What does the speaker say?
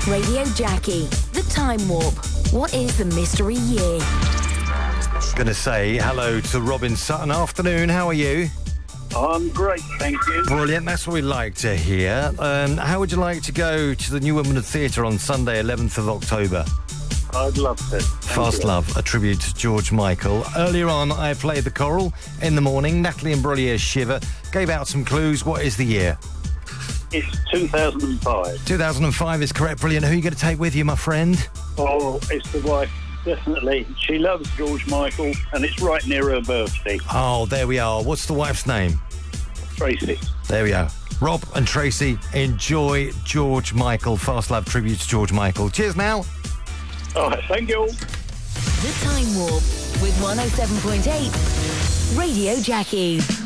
Radio Jackie, The Time Warp. What is the mystery year? Going to say hello to Robin Sutton. Afternoon, how are you? I'm great, thank you. Brilliant, that's what we like to hear. How would you like to go to the New Wimbledon Theatre on Sunday, 11th of October? I'd love to. Fast Love, a tribute to George Michael. Earlier on, I played the choral in the morning. Natalie Imbruglia, Shiver. Gave out some clues. What is the year? It's 2005. 2005 is correct. Brilliant. Who are you going to take with you, my friend? Oh, it's the wife, definitely. She loves George Michael, and it's right near her birthday. Oh, there we are. What's the wife's name? Tracy. There we are. Rob and Tracy, enjoy George Michael. Fast Love tribute to George Michael. Cheers now. All right, thank you. The Time Warp with 107.8 Radio Jackie.